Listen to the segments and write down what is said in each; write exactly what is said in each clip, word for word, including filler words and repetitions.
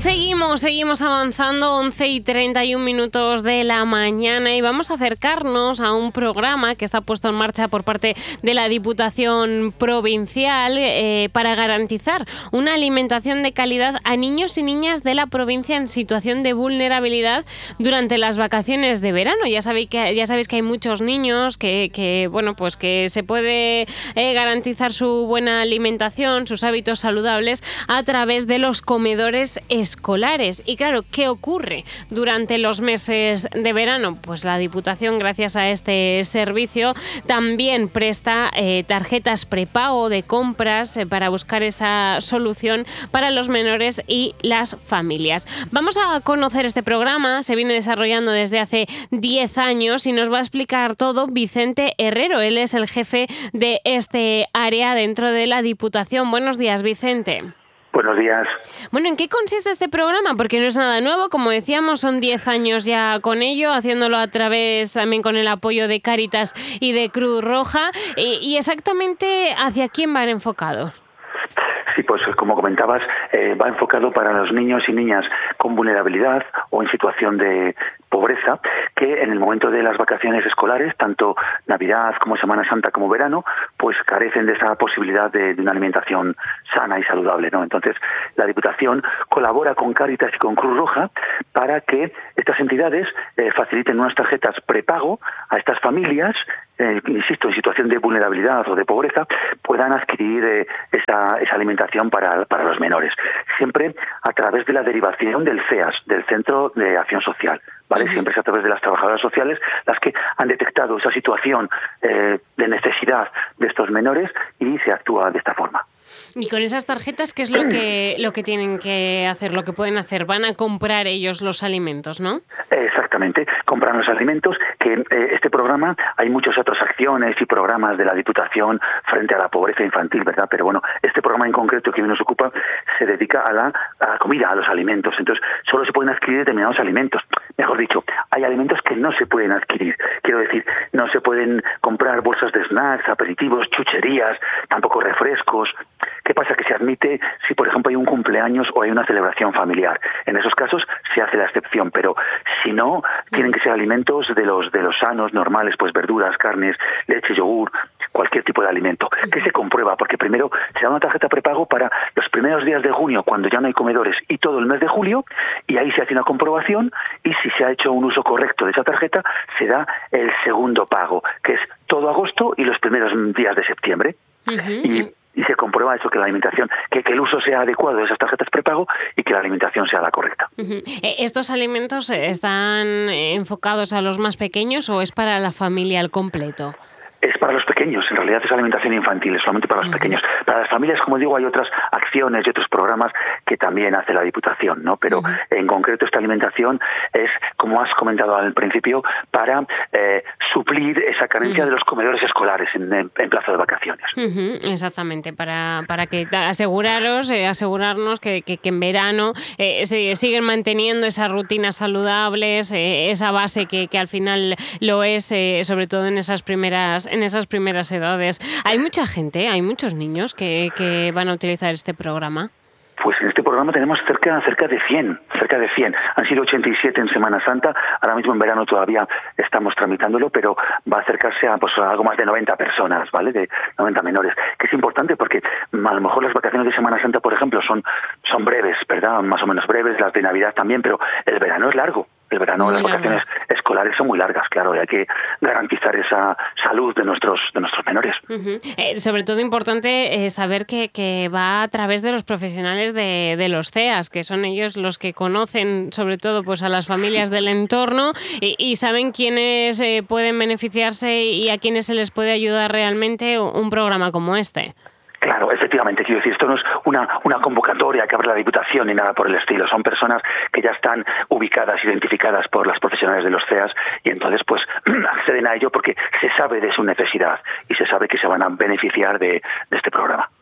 Seguimos, seguimos avanzando, once y treinta y un minutos de la mañana, y vamos a acercarnos a un programa que está puesto en marcha por parte de la Diputación Provincial eh, para garantizar una alimentación de calidad a niños y niñas de la provincia en situación de vulnerabilidad durante las vacaciones de verano. Ya sabéis que, ya sabéis que hay muchos niños que, que, bueno, pues que se puede eh, garantizar su buena alimentación, sus hábitos saludables a través de los comedores escolares. Y claro, ¿qué ocurre durante los meses de verano? Pues la Diputación, gracias a este servicio, también presta eh, tarjetas prepago de compras eh, para buscar esa solución para los menores y las familias. Vamos a conocer este programa, se viene desarrollando desde hace diez años y nos va a explicar todo Vicente Herrero. Él es el jefe de este área dentro de la Diputación. Buenos días, Vicente. Buenos días. Bueno, ¿en qué consiste este programa? Porque no es nada nuevo, como decíamos, son diez años ya con ello, haciéndolo a través también con el apoyo de Cáritas y de Cruz Roja. Y, y exactamente, ¿hacia quién van enfocados? Sí, pues como comentabas, eh, va enfocado para los niños y niñas con vulnerabilidad o en situación de pobreza, que en el momento de las vacaciones escolares, tanto Navidad como Semana Santa como verano, pues carecen de esa posibilidad de, de una alimentación sana y saludable, ¿no? Entonces, la Diputación colabora con Cáritas y con Cruz Roja para que estas entidades eh, faciliten unas tarjetas prepago a estas familias, eh, insisto, en situación de vulnerabilidad o de pobreza, puedan adquirir eh, esa, esa alimentación para, para los menores. Siempre a través de la derivación del C E A S, del Centro de Acción Social. ¿Vale? Siempre es a través de las trabajadoras sociales las que han detectado esa situación eh, de necesidad de estos menores y se actúa de esta forma. Y con esas tarjetas, ¿qué es lo que lo que tienen que hacer, lo que pueden hacer? Van a comprar ellos los alimentos, ¿no? Exactamente, compran los alimentos, que eh, este programa, hay muchas otras acciones y programas de la Diputación frente a la pobreza infantil, ¿verdad? Pero bueno, este programa en concreto que hoy nos ocupa se dedica a la, a la comida, a los alimentos. Entonces, solo se pueden adquirir determinados alimentos. Mejor dicho, hay alimentos que no se pueden adquirir. Quiero decir, no se pueden comprar bolsas de snacks, aperitivos, chucherías, tampoco refrescos. ¿Qué pasa? Que se admite si, por ejemplo, hay un cumpleaños o hay una celebración familiar. En esos casos se hace la excepción, pero si no, tienen que ser alimentos de los de los sanos, normales, pues verduras, carnes, leche, yogur, cualquier tipo de alimento. ¿Qué se comprueba? Porque primero se da una tarjeta prepago para los primeros días de junio, cuando ya no hay comedores, y todo el mes de julio, y ahí se hace una comprobación, y si se ha hecho un uso correcto de esa tarjeta, se da el segundo pago, que es todo agosto y los primeros días de septiembre. Uh-huh. Y y se comprueba eso, que la alimentación, que, que el uso sea adecuado de esas tarjetas prepago y que la alimentación sea la correcta. Uh-huh. ¿Estos alimentos están enfocados a los más pequeños o es para la familia al completo? Es para los pequeños, en realidad es alimentación infantil, es solamente para los uh-huh. pequeños. Para las familias, como digo, hay otras acciones y otros programas que también hace la Diputación, ¿no? Pero uh-huh. en concreto esta alimentación es, como has comentado al principio, para eh, suplir esa carencia uh-huh. de los comedores escolares en, en, en plazo de vacaciones. Uh-huh. Exactamente, para, para que aseguraros, eh, asegurarnos que, que, que en verano eh, se siguen manteniendo esas rutinas saludables, eh, esa base que, que al final lo es, eh, sobre todo en esas primeras en esas primeras edades. ¿Hay mucha gente, hay muchos niños que, que van a utilizar este programa? Pues en este programa tenemos cerca, cerca de cien, cerca de cien. Han sido ochenta y siete en Semana Santa, ahora mismo en verano todavía estamos tramitándolo, pero va a acercarse a, pues, a algo más de noventa personas, ¿vale? De noventa menores, que es importante porque a lo mejor las vacaciones de Semana Santa, por ejemplo, son, son breves, ¿verdad? Más o menos breves, las de Navidad también, pero el verano es largo. El verano, muy las vacaciones largas. Escolares son muy largas, claro, y hay que garantizar esa salud de nuestros de nuestros menores. Uh-huh. Eh, sobre todo importante eh, saber que, que va a través de los profesionales de, de los C E A S, que son ellos los que conocen sobre todo pues a las familias del entorno y, y saben quiénes eh, pueden beneficiarse y a quiénes se les puede ayudar realmente un programa como este. Claro, efectivamente, quiero decir, esto no es una, una convocatoria que abre la Diputación ni nada por el estilo, son personas que ya están ubicadas, identificadas por las profesionales de los C E A S y entonces pues acceden a ello porque se sabe de su necesidad y se sabe que se van a beneficiar de, de este programa.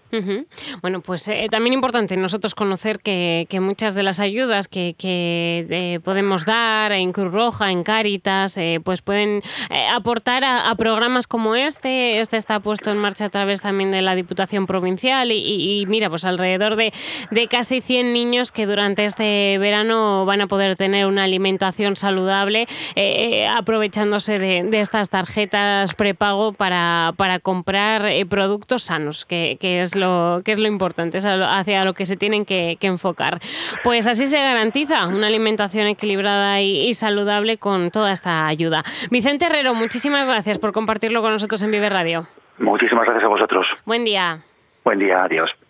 Uh-huh. Bueno, pues eh, también importante nosotros conocer que, que muchas de las ayudas que, que eh, podemos dar en Cruz Roja, en Cáritas, eh, pues pueden eh, aportar a, a programas como este. Este está puesto en marcha a través también de la Diputación Provincial y, y, y mira, pues alrededor de, de casi cien niños que durante este verano van a poder tener una alimentación saludable eh, aprovechándose de, de estas tarjetas prepago para, para comprar eh, productos sanos, que, que es lo que es lo importante, es hacia lo que se tienen que, que enfocar. Pues así se garantiza una alimentación equilibrada y, y saludable con toda esta ayuda. Vicente Herrero, muchísimas gracias por compartirlo con nosotros en Vive Radio. Muchísimas gracias a vosotros. Buen día. Buen día, adiós.